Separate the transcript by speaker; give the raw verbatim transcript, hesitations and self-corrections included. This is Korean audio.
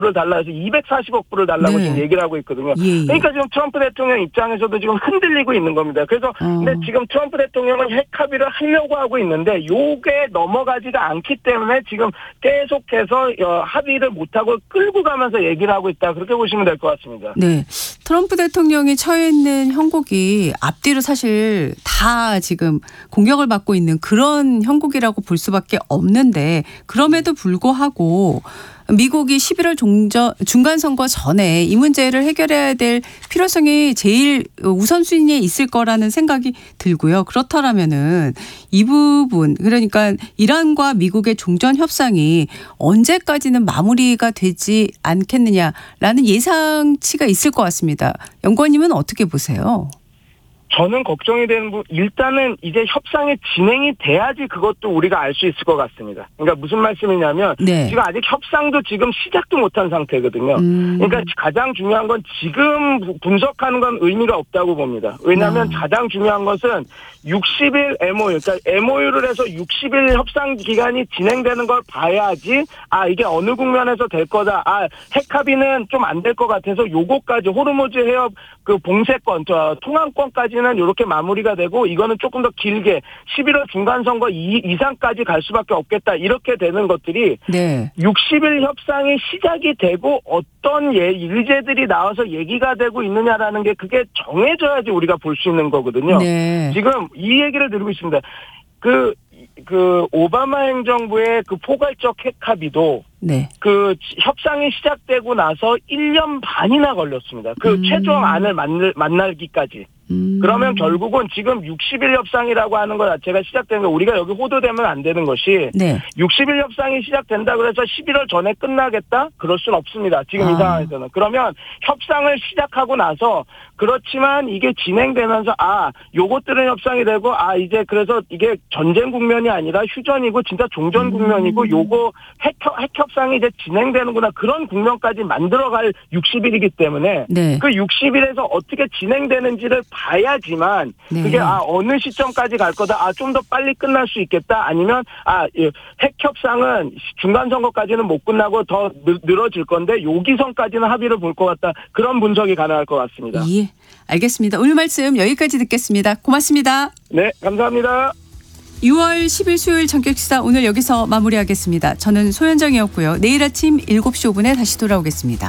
Speaker 1: 불을 달라 해서 이백사십억 불을 달라고
Speaker 2: 네.
Speaker 1: 지금 얘기를 하고 있거든요.
Speaker 2: 예, 예.
Speaker 1: 그러니까 지금 트럼프 대통령 입장에서도 지금 흔들리고 있는 겁니다. 그래서
Speaker 2: 어.
Speaker 1: 근데 지금 트럼프 대통령은 핵 합의를 하려고 하고 있는데 요게 넘어가지가 않기 때문에 지금 계속해서 합의를 못하고 끌고 가면서 얘기를 하고 있다. 그렇게 보시면 될 것 같습니다.
Speaker 2: 네. 트럼프 대통령이 처해 있는 형국이 앞뒤로 사실 다 지금 공격을 받고 있는 그런 형국이라고 볼 수밖에 없는데 그럼에도 불구하고 미국이 십일월 종전, 중간선거 전에 이 문제를 해결해야 될 필요성이 제일 우선순위에 있을 거라는 생각이 들고요. 그렇다면은 이 부분 그러니까 이란과 미국의 종전 협상이 언제까지는 마무리가 되지 않겠느냐라는 예상치가 있을 것 같습니다. 연구원님은 어떻게 보세요?
Speaker 1: 저는 걱정이 되는 부분, 일단은 이제 협상이 진행이 돼야지 그것도 우리가 알 수 있을 것 같습니다. 그러니까 무슨 말씀이냐면,
Speaker 2: 네.
Speaker 1: 지금 아직 협상도 지금 시작도 못한 상태거든요.
Speaker 2: 음.
Speaker 1: 그러니까 가장 중요한 건 지금 분석하는 건 의미가 없다고 봅니다. 왜냐하면
Speaker 2: 아.
Speaker 1: 가장 중요한 것은 육십 일 엠오유, 그러니까 엠오유를 해서 육십 일 협상 기간이 진행되는 걸 봐야지, 아, 이게 어느 국면에서 될 거다. 아, 핵 합의는 좀 안 될 것 같아서 요거까지 호르무즈 해협 그 봉쇄권, 저 통항권까지는 이렇게 마무리가 되고 이거는 조금 더 길게 십일월 중간선거 이상까지 갈 수밖에 없겠다. 이렇게 되는 것들이
Speaker 2: 네.
Speaker 1: 육십 일 협상이 시작이 되고 어떤 예, 일제들이 나와서 얘기가 되고 있느냐라는 게 그게 정해져야지 우리가 볼 수 있는 거거든요.
Speaker 2: 네.
Speaker 1: 지금 이 얘기를 드리고 있습니다. 그, 그 오바마 행정부의 그 포괄적 핵 합의도
Speaker 2: 네.
Speaker 1: 그 협상이 시작되고 나서 일 년 반이나 걸렸습니다. 그
Speaker 2: 음.
Speaker 1: 최종 안을 만날, 만날기까지.
Speaker 2: 음.
Speaker 1: 그러면 결국은 지금 육십 일 협상이라고 하는 것 자체가 시작되는 거 우리가 여기 호도되면 안 되는 것이
Speaker 2: 네.
Speaker 1: 육십 일 협상이 시작된다 그래서 십일월 전에 끝나겠다? 그럴 순 없습니다. 지금
Speaker 2: 아.
Speaker 1: 이 상황에서는. 그러면 협상을 시작하고 나서 그렇지만 이게 진행되면서 아 요것들은 협상이 되고 아 이제 그래서 이게 전쟁 국면이 아니라 휴전이고 진짜 종전
Speaker 2: 음.
Speaker 1: 국면이고 요거 핵, 핵 협상이 이제 진행되는구나 그런 국면까지 만들어갈 육십 일이기 때문에
Speaker 2: 네.
Speaker 1: 그 육십 일에서 어떻게 진행되는지를 봐야지만
Speaker 2: 네.
Speaker 1: 그게 아 어느 시점까지 갈 거다. 아 좀 더 빨리 끝날 수 있겠다. 아니면 아 핵 협상은 중간 선거까지는 못 끝나고 더 늘어질 건데 요기선까지는 합의를 볼 것 같다. 그런 분석이 가능할 것 같습니다.
Speaker 2: 예, 알겠습니다. 오늘 말씀 여기까지 듣겠습니다. 고맙습니다.
Speaker 1: 네, 감사합니다.
Speaker 2: 유월 십일 수요일 전격시사 오늘 여기서 마무리하겠습니다. 저는 소현정이었고요. 내일 아침 일곱 시 오 분에 다시 돌아오겠습니다.